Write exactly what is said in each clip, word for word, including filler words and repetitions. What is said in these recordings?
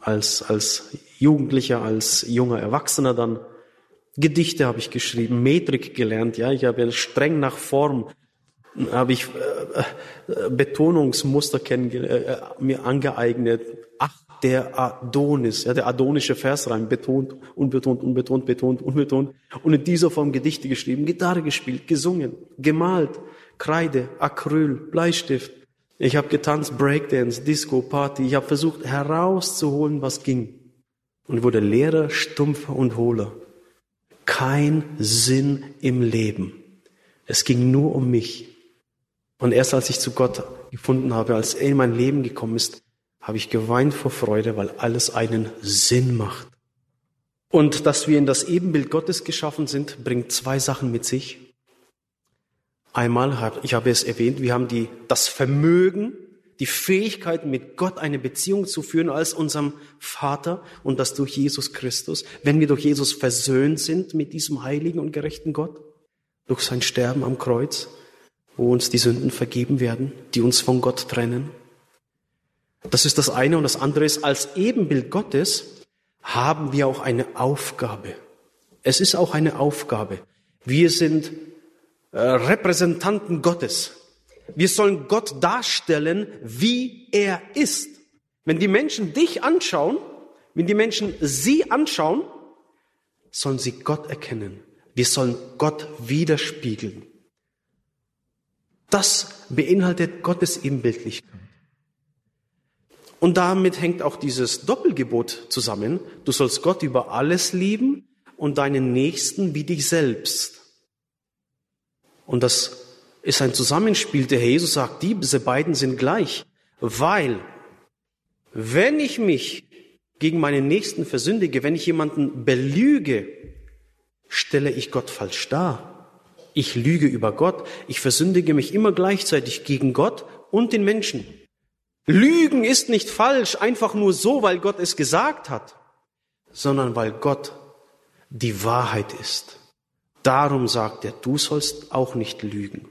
als, als Jugendlicher, als junger Erwachsener dann. Gedichte habe ich geschrieben, Metrik gelernt, ja, ich habe streng nach Form, habe ich äh, Betonungsmuster kenn, äh, mir angeeignet. Ach, der Adonis, ja, der adonische Versreim, betont, unbetont, unbetont, betont, unbetont. Und in dieser Form Gedichte geschrieben, Gitarre gespielt, gesungen, gemalt, Kreide, Acryl, Bleistift. Ich habe getanzt, Breakdance, Disco, Party. Ich habe versucht herauszuholen, was ging. Und wurde leerer, stumpfer und hohler. Kein Sinn im Leben. Es ging nur um mich. Und erst als ich zu Gott gefunden habe, als er in mein Leben gekommen ist, habe ich geweint vor Freude, weil alles einen Sinn macht. Und dass wir in das Ebenbild Gottes geschaffen sind, bringt zwei Sachen mit sich. Einmal, ich habe es erwähnt, wir haben die, das Vermögen, die Fähigkeit, mit Gott eine Beziehung zu führen als unserem Vater und das durch Jesus Christus. Wenn wir durch Jesus versöhnt sind mit diesem heiligen und gerechten Gott, durch sein Sterben am Kreuz, wo uns die Sünden vergeben werden, die uns von Gott trennen. Das ist das eine. Und das andere ist, als Ebenbild Gottes haben wir auch eine Aufgabe. Es ist auch eine Aufgabe. Wir sind äh, Repräsentanten Gottes. Wir sollen Gott darstellen, wie er ist. Wenn die Menschen dich anschauen, wenn die Menschen sie anschauen, sollen sie Gott erkennen. Wir sollen Gott widerspiegeln. Das beinhaltet Gottes Ebenbildlichkeit. Und damit hängt auch dieses Doppelgebot zusammen. Du sollst Gott über alles lieben und deinen Nächsten wie dich selbst. Und das ist ein Zusammenspiel. Der Herr Jesus sagt, diese beiden sind gleich. Weil, wenn ich mich gegen meinen Nächsten versündige, wenn ich jemanden belüge, stelle ich Gott falsch dar. Ich lüge über Gott. Ich versündige mich immer gleichzeitig gegen Gott und den Menschen. Lügen ist nicht falsch, einfach nur so, weil Gott es gesagt hat, sondern weil Gott die Wahrheit ist. Darum sagt er, du sollst auch nicht lügen.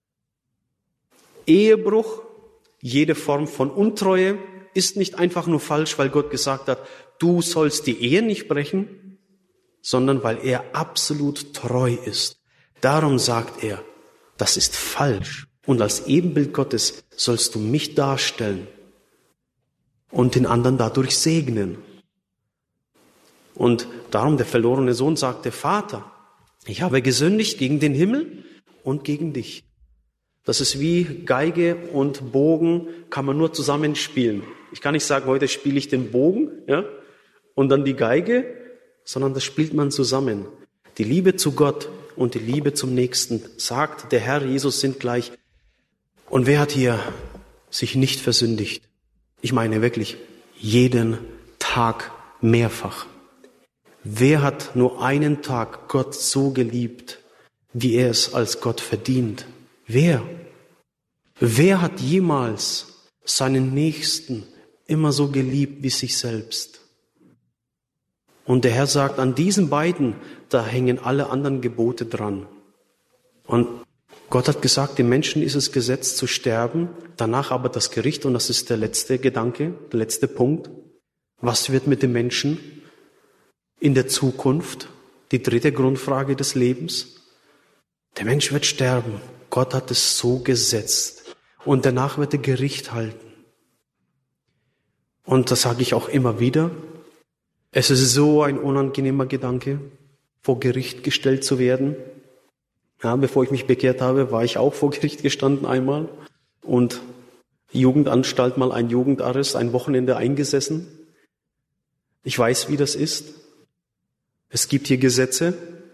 Ehebruch, jede Form von Untreue ist nicht einfach nur falsch, weil Gott gesagt hat, du sollst die Ehe nicht brechen, sondern weil er absolut treu ist. Darum sagt er, das ist falsch. Und als Ebenbild Gottes sollst du mich darstellen und den anderen dadurch segnen. Und darum der verlorene Sohn sagte, Vater, ich habe gesündigt gegen den Himmel und gegen dich. Das ist wie Geige und Bogen, kann man nur zusammenspielen. Ich kann nicht sagen, heute spiele ich den Bogen, ja, und dann die Geige, sondern das spielt man zusammen. Die Liebe zu Gott und die Liebe zum Nächsten, sagt der Herr Jesus, sind gleich. Und wer hat hier sich nicht versündigt? Ich meine wirklich jeden Tag mehrfach. Wer hat nur einen Tag Gott so geliebt, wie er es als Gott verdient? Wer? Wer hat jemals seinen Nächsten immer so geliebt wie sich selbst? Und der Herr sagt, an diesen beiden, da hängen alle anderen Gebote dran. Und Gott hat gesagt, dem Menschen ist es gesetzt zu sterben, danach aber das Gericht. Und das ist der letzte Gedanke, der letzte Punkt. Was wird mit dem Menschen in der Zukunft? Die dritte Grundfrage des Lebens. Der Mensch wird sterben. Gott hat es so gesetzt. Und danach wird er Gericht halten. Und das sage ich auch immer wieder. Es ist so ein unangenehmer Gedanke, vor Gericht gestellt zu werden. Ja, bevor ich mich bekehrt habe, war ich auch vor Gericht gestanden einmal und Jugendanstalt mal ein Jugendarrest, ein Wochenende eingesessen. Ich weiß, wie das ist. Es gibt hier Gesetze,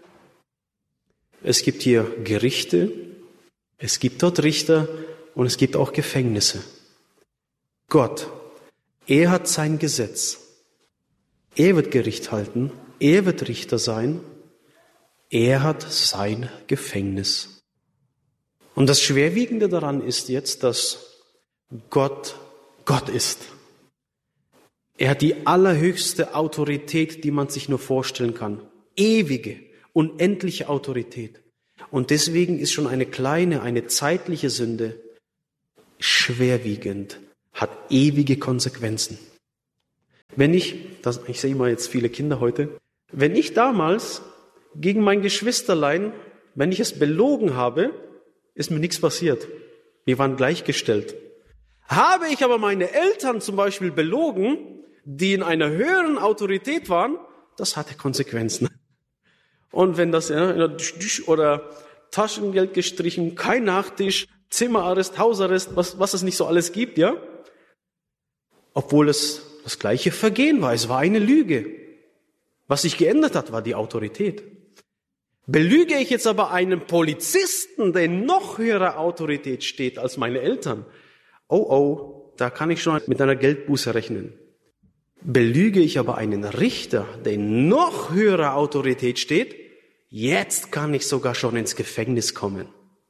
es gibt hier Gerichte, es gibt dort Richter und es gibt auch Gefängnisse. Gott, er hat sein Gesetz. Er wird Gericht halten, er wird Richter sein. Er hat sein Gefängnis. Und das Schwerwiegende daran ist jetzt, dass Gott Gott ist. Er hat die allerhöchste Autorität, die man sich nur vorstellen kann. Ewige, unendliche Autorität. Und deswegen ist schon eine kleine, eine zeitliche Sünde schwerwiegend, hat ewige Konsequenzen. Wenn ich, das, ich sehe mal jetzt viele Kinder heute, wenn ich damals gegen mein Geschwisterlein, wenn ich es belogen habe, ist mir nichts passiert. Wir waren gleichgestellt. Habe ich aber meine Eltern zum Beispiel belogen, die in einer höheren Autorität waren, das hatte Konsequenzen. Und wenn das, ja, oder Taschengeld gestrichen, kein Nachtisch, Zimmerarrest, Hausarrest, was, was es nicht so alles gibt, ja? Obwohl es das gleiche Vergehen war, es war eine Lüge. Was sich geändert hat, war die Autorität. Belüge ich jetzt aber einen Polizisten, der in noch höherer Autorität steht als meine Eltern, oh oh, da kann ich schon mit einer Geldbuße rechnen. Belüge ich aber einen Richter, der in noch höherer Autorität steht, jetzt kann ich sogar schon ins Gefängnis kommen.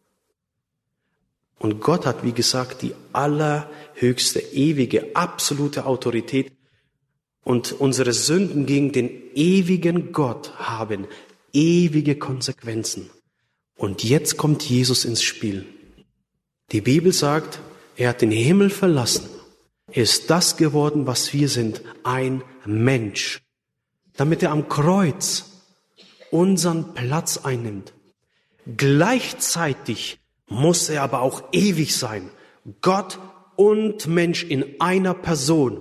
Und Gott hat, wie gesagt, die allerhöchste, ewige, absolute Autorität. Und unsere Sünden gegen den ewigen Gott haben ewige Konsequenzen. Und jetzt kommt Jesus ins Spiel. Die Bibel sagt, er hat den Himmel verlassen. Er ist das geworden, was wir sind, ein Mensch. Damit er am Kreuz unseren Platz einnimmt. Gleichzeitig muss er aber auch ewig sein. Gott und Mensch in einer Person.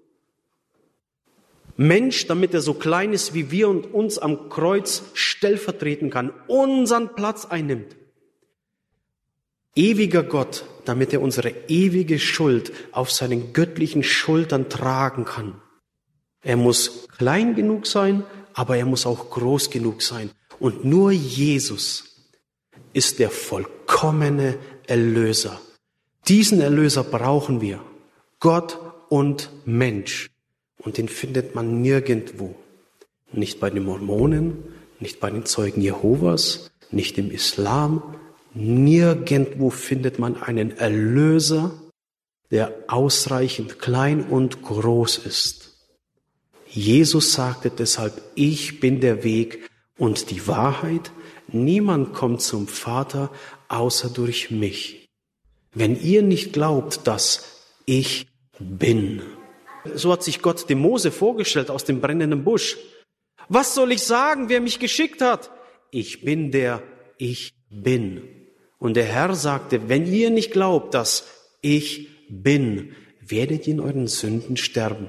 Mensch, damit er so klein ist wie wir und uns am Kreuz stellvertreten kann, unseren Platz einnimmt. Ewiger Gott, damit er unsere ewige Schuld auf seinen göttlichen Schultern tragen kann. Er muss klein genug sein, aber er muss auch groß genug sein. Und nur Jesus ist der vollkommene Erlöser. Diesen Erlöser brauchen wir. Gott und Mensch. Und den findet man nirgendwo. Nicht bei den Mormonen, nicht bei den Zeugen Jehovas, nicht im Islam. Nirgendwo findet man einen Erlöser, der ausreichend klein und groß ist. Jesus sagte deshalb, ich bin der Weg und die Wahrheit. Niemand kommt zum Vater außer durch mich. Wenn ihr nicht glaubt, dass ich bin. So hat sich Gott dem Mose vorgestellt aus dem brennenden Busch. Was soll ich sagen, wer mich geschickt hat? Ich bin der Ich bin. Und der Herr sagte, wenn ihr nicht glaubt, dass ich bin, werdet ihr in euren Sünden sterben.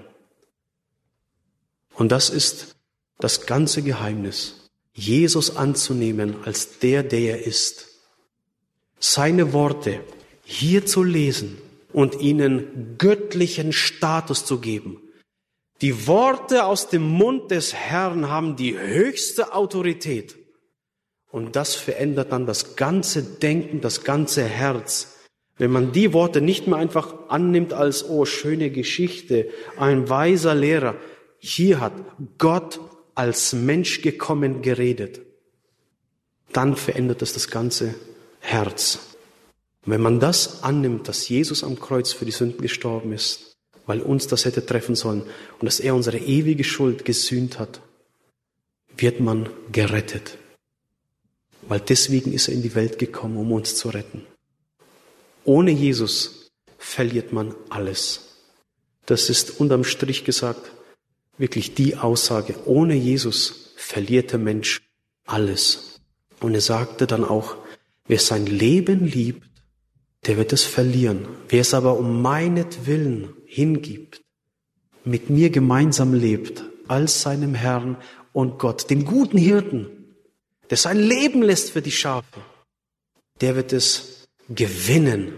Und das ist das ganze Geheimnis, Jesus anzunehmen als der, der er ist. Seine Worte hier zu lesen und ihnen göttlichen Status zu geben. Die Worte aus dem Mund des Herrn haben die höchste Autorität. Und das verändert dann das ganze Denken, das ganze Herz. Wenn man die Worte nicht mehr einfach annimmt als, oh, schöne Geschichte, ein weiser Lehrer. Hier hat Gott als Mensch gekommen geredet. Dann verändert es das ganze Herz. Und wenn man das annimmt, dass Jesus am Kreuz für die Sünden gestorben ist, weil uns das hätte treffen sollen und dass er unsere ewige Schuld gesühnt hat, wird man gerettet. Weil deswegen ist er in die Welt gekommen, um uns zu retten. Ohne Jesus verliert man alles. Das ist unterm Strich gesagt wirklich die Aussage. Ohne Jesus verliert der Mensch alles. Und er sagte dann auch, wer sein Leben liebt, der wird es verlieren. Wer es aber um meinetwillen hingibt, mit mir gemeinsam lebt, als seinem Herrn und Gott, dem guten Hirten, der sein Leben lässt für die Schafe, der wird es gewinnen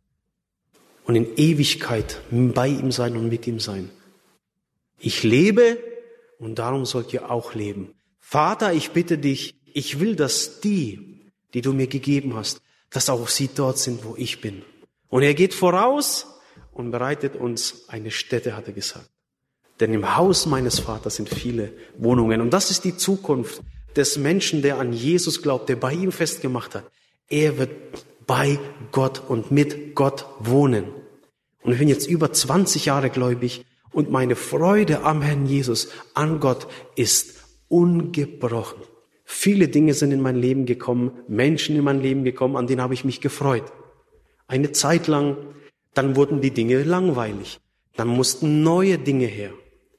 und in Ewigkeit bei ihm sein und mit ihm sein. Ich lebe und darum sollt ihr auch leben. Vater, ich bitte dich, ich will, dass die, die du mir gegeben hast, dass auch sie dort sind, wo ich bin. Und er geht voraus und bereitet uns eine Stätte, hat er gesagt. Denn im Haus meines Vaters sind viele Wohnungen. Und das ist die Zukunft des Menschen, der an Jesus glaubt, der bei ihm festgemacht hat. Er wird bei Gott und mit Gott wohnen. Und ich bin jetzt über zwanzig Jahre gläubig und meine Freude am Herrn Jesus, an Gott, ist ungebrochen. Viele Dinge sind in mein Leben gekommen, Menschen in mein Leben gekommen, an denen habe ich mich gefreut. Eine Zeit lang, dann wurden die Dinge langweilig. Dann mussten neue Dinge her.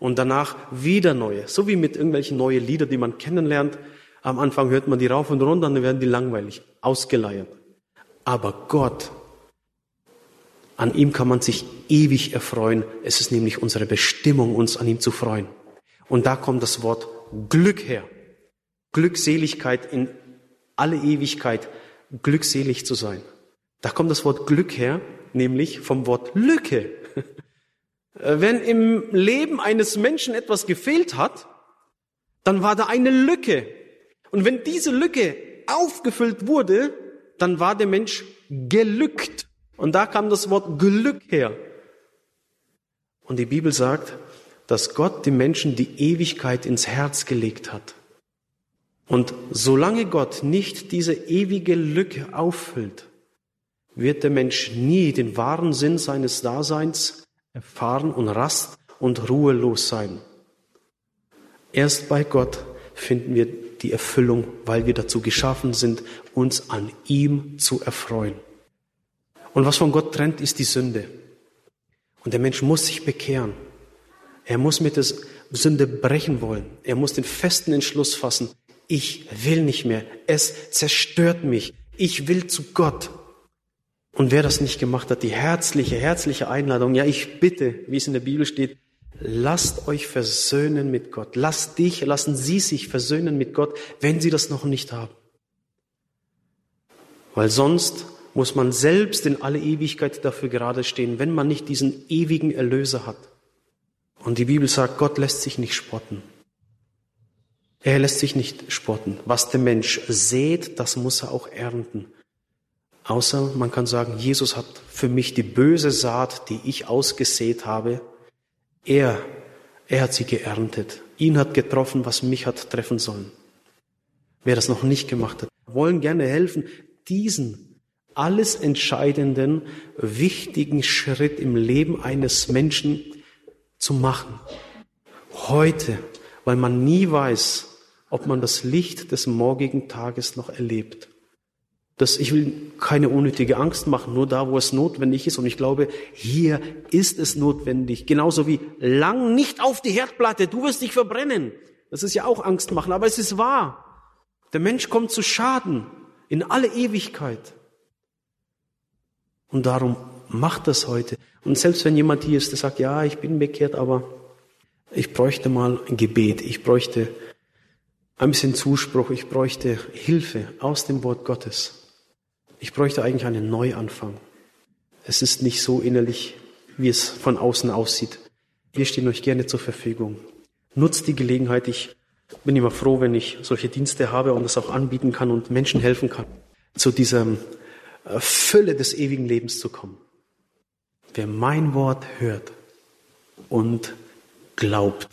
Und danach wieder neue. So wie mit irgendwelchen neuen Liedern, die man kennenlernt. Am Anfang hört man die rauf und runter, dann werden die langweilig, ausgeleiert. Aber Gott, an ihm kann man sich ewig erfreuen. Es ist nämlich unsere Bestimmung, uns an ihm zu freuen. Und da kommt das Wort Glück her. Glückseligkeit in alle Ewigkeit, glückselig zu sein. Da kommt das Wort Glück her, nämlich vom Wort Lücke. Wenn im Leben eines Menschen etwas gefehlt hat, dann war da eine Lücke. Und wenn diese Lücke aufgefüllt wurde, dann war der Mensch gelückt. Und da kam das Wort Glück her. Und die Bibel sagt, dass Gott dem Menschen die Ewigkeit ins Herz gelegt hat. Und solange Gott nicht diese ewige Lücke auffüllt, wird der Mensch nie den wahren Sinn seines Daseins erfahren und rast und ruhelos sein. Erst bei Gott finden wir die Erfüllung, weil wir dazu geschaffen sind, uns an ihm zu erfreuen. Und was von Gott trennt, ist die Sünde. Und der Mensch muss sich bekehren. Er muss mit der Sünde brechen wollen. Er muss den festen Entschluss fassen, ich will nicht mehr. Es zerstört mich. Ich will zu Gott. Und wer das nicht gemacht hat, die herzliche, herzliche Einladung, ja, ich bitte, wie es in der Bibel steht, lasst euch versöhnen mit Gott. Lasst dich, lassen Sie sich versöhnen mit Gott, wenn Sie das noch nicht haben. Weil sonst muss man selbst in alle Ewigkeit dafür gerade stehen, wenn man nicht diesen ewigen Erlöser hat. Und die Bibel sagt, Gott lässt sich nicht spotten. Er lässt sich nicht spotten. Was der Mensch sät, das muss er auch ernten. Außer man kann sagen, Jesus hat für mich die böse Saat, die ich ausgesät habe, er, er hat sie geerntet. Ihn hat getroffen, was mich hat treffen sollen. Wer das noch nicht gemacht hat, wollen gerne helfen, diesen alles entscheidenden, wichtigen Schritt im Leben eines Menschen zu machen. Heute, weil man nie weiß, ob man das Licht des morgigen Tages noch erlebt. Das, ich will keine unnötige Angst machen, nur da, wo es notwendig ist. Und ich glaube, hier ist es notwendig. Genauso wie lang nicht auf die Herdplatte, du wirst dich verbrennen. Das ist ja auch Angst machen, aber es ist wahr. Der Mensch kommt zu Schaden in alle Ewigkeit. Und darum macht das heute. Und selbst wenn jemand hier ist, der sagt, ja, ich bin bekehrt, aber ich bräuchte mal ein Gebet, ich bräuchte ein bisschen Zuspruch, ich bräuchte Hilfe aus dem Wort Gottes. Ich bräuchte eigentlich einen Neuanfang. Es ist nicht so innerlich, wie es von außen aussieht. Wir stehen euch gerne zur Verfügung. Nutzt die Gelegenheit. Ich bin immer froh, wenn ich solche Dienste habe und das auch anbieten kann und Menschen helfen kann, zu dieser Fülle des ewigen Lebens zu kommen. Wer mein Wort hört und glaubt,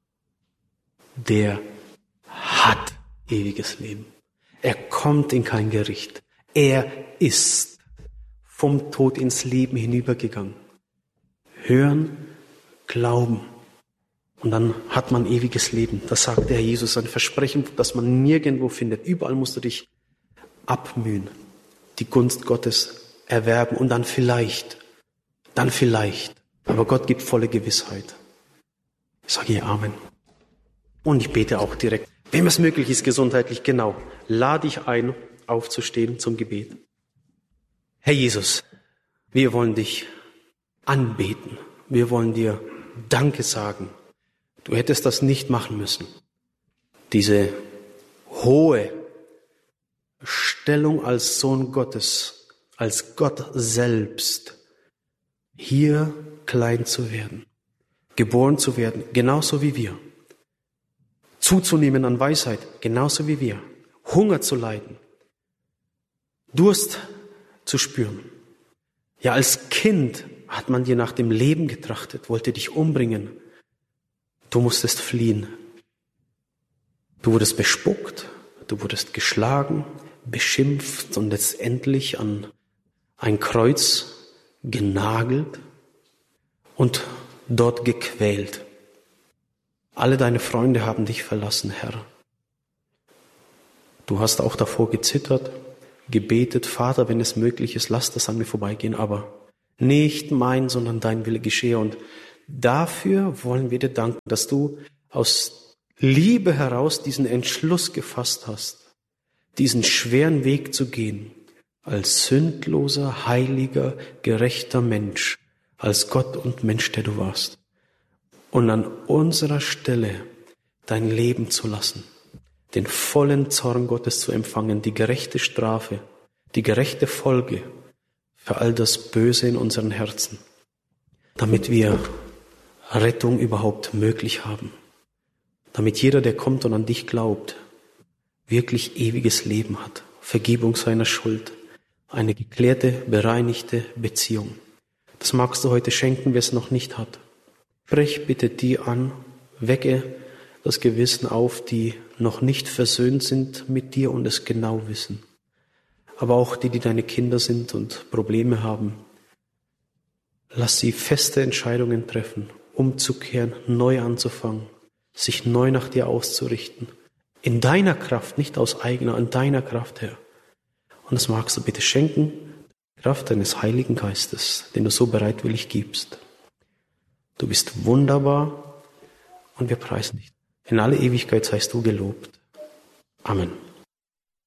der hat ewiges Leben. Er kommt in kein Gericht. Er ist vom Tod ins Leben hinübergegangen. Hören, glauben. Und dann hat man ewiges Leben. Das sagt der Herr Jesus, ein Versprechen, das man nirgendwo findet. Überall musst du dich abmühen, die Gunst Gottes erwerben und dann vielleicht, dann vielleicht. Aber Gott gibt volle Gewissheit. Ich sage ihr Amen. Und ich bete auch direkt. Wem es möglich ist, gesundheitlich, genau, lade ich ein, aufzustehen zum Gebet. Herr Jesus, wir wollen dich anbeten. Wir wollen dir Danke sagen. Du hättest das nicht machen müssen. Diese hohe Stellung als Sohn Gottes, als Gott selbst, hier klein zu werden, geboren zu werden, genauso wie wir. Zuzunehmen an Weisheit, genauso wie wir. Hunger zu leiden. Durst zu spüren. Ja, als Kind hat man dir nach dem Leben getrachtet, wollte dich umbringen. Du musstest fliehen. Du wurdest bespuckt, du wurdest geschlagen, beschimpft und letztendlich an ein Kreuz genagelt und dort gequält. Alle deine Freunde haben dich verlassen, Herr. Du hast auch davor gezittert, gebetet, Vater, wenn es möglich ist, lass das an mir vorbeigehen, aber nicht mein, sondern dein Wille geschehe. Und Dafür wollen wir dir danken, dass du aus Liebe heraus diesen Entschluss gefasst hast, diesen schweren Weg zu gehen, als sündloser, heiliger, gerechter Mensch, als Gott und Mensch, der du warst, und an unserer Stelle dein Leben zu lassen, den vollen Zorn Gottes zu empfangen, die gerechte Strafe, die gerechte Folge für all das Böse in unseren Herzen, damit wir Rettung überhaupt möglich haben, damit jeder, der kommt und an dich glaubt, wirklich ewiges Leben hat, Vergebung seiner Schuld, eine geklärte, bereinigte Beziehung. Das magst du heute schenken, wer es noch nicht hat. Sprech bitte die an, wecke das Gewissen auf, die noch nicht versöhnt sind mit dir und es genau wissen. Aber auch die, die deine Kinder sind und Probleme haben. Lass sie feste Entscheidungen treffen, umzukehren, neu anzufangen, sich neu nach dir auszurichten. In deiner Kraft, nicht aus eigener, in deiner Kraft, Herr. Und das magst du bitte schenken, die Kraft deines Heiligen Geistes, den du so bereitwillig gibst. Du bist wunderbar und wir preisen dich. In alle Ewigkeit seist du gelobt. Amen.